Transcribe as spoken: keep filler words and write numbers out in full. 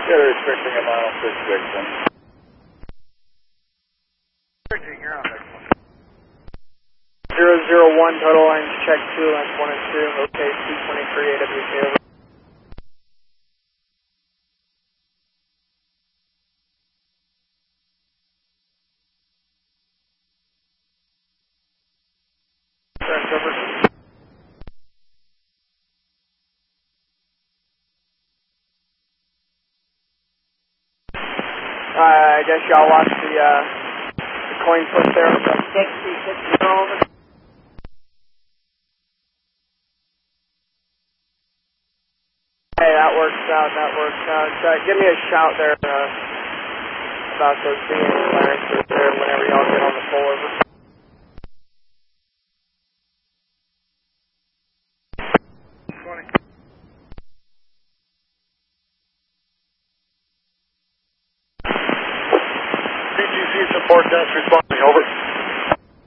they're restricting a mile six Dixon. You're on next one. zero zero one, total lines check two, lines one and two, okay, two twenty-three A W K over. Correct, over. Uh, I guess y'all watched the, uh, the coin flip there with the sixty, sixty over. Hey, that works out, that works out. Uh, give me a shout there uh, about those being clearances there whenever y'all get on the pull over. twenty. P G C support desk responding, over.